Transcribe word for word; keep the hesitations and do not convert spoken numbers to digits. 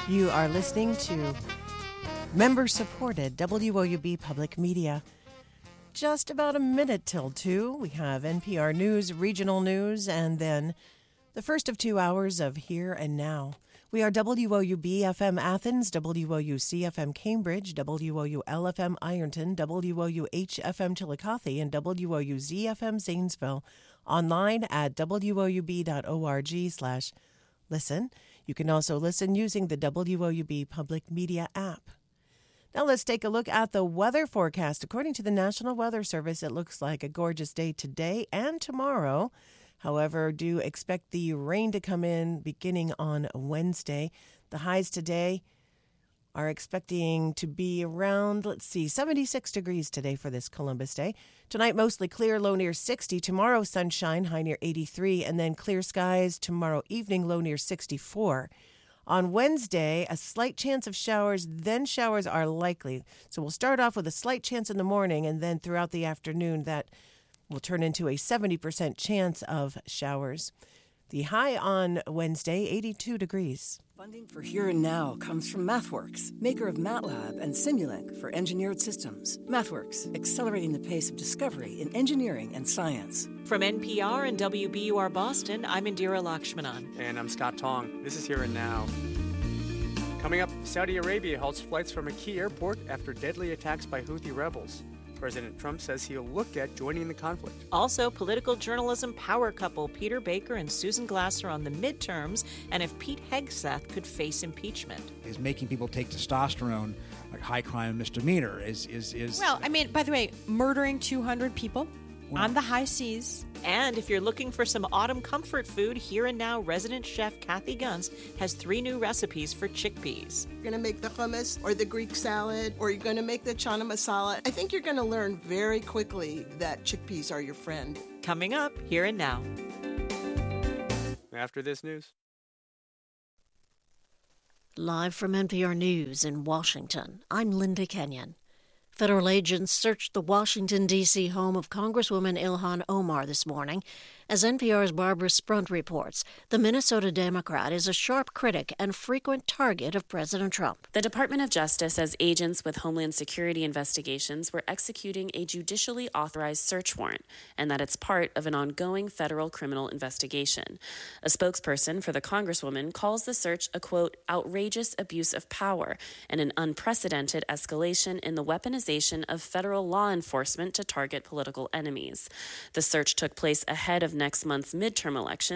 You are listening to member-supported W O U B Public Media. Just about a minute till two. We have N P R News, regional news, and then the first of two hours of Here and Now. We are W O U B F M Athens, W O U C F M Cambridge, W O U L F M Ironton, W O U H F M Chillicothe, and W O U Z F M Zanesville. Online at W O U B dot org slash listen. You can also listen using the W O U B Public Media app. Now let's take a look at the weather forecast. According to the National Weather Service, it looks like a gorgeous day today and tomorrow. However, do expect the rain to come in beginning on Wednesday. The highs today are expecting to be around, let's see, seventy-six degrees today for this Columbus Day. Tonight, mostly clear, low near sixty. Tomorrow, sunshine, high near eighty-three. And then clear skies tomorrow evening, low near sixty-four. On Wednesday, a slight chance of showers, then showers are likely. So we'll start off with a slight chance in the morning, and then throughout the afternoon, that will turn into a seventy percent chance of showers. The high on Wednesday, eighty-two degrees. Funding for Here and Now comes from MathWorks, maker of MATLAB and Simulink for engineered systems. MathWorks, accelerating the pace of discovery in engineering and science. From N P R and W B U R Boston, I'm Indira Lakshmanan. And I'm Scott Tong. This is Here and Now. Coming up, Saudi Arabia halts flights from a key airport after deadly attacks by Houthi rebels. President Trump says he'll look at joining the conflict. Also, political journalism power couple Peter Baker and Susan Glasser on the midterms, and if Pete Hegseth could face impeachment. Is making people take testosterone, like high crime misdemeanor, is is is. Well, I mean, by the way, murdering two hundred people wow. on the high seas. And if you're looking for some autumn comfort food, Here and Now resident chef Kathy Gunst has three new recipes for chickpeas. You're going to make the hummus or the Greek salad, or you're going to make the chana masala. I think you're going to learn very quickly that chickpeas are your friend. Coming up, Here and Now. After this news. Live from N P R News in Washington, I'm Linda Kenyon. Federal agents searched the Washington, D C home of Congresswoman Ilhan Omar this morning. As N P R's Barbara Sprunt reports, the Minnesota Democrat is a sharp critic and frequent target of President Trump. The Department of Justice says agents with Homeland Security investigations were executing a judicially authorized search warrant and that it's part of an ongoing federal criminal investigation. A spokesperson for the Congresswoman calls the search a, quote, outrageous abuse of power and an unprecedented escalation in the weaponization of federal law enforcement to target political enemies. The search took place ahead of next month's midterm elections.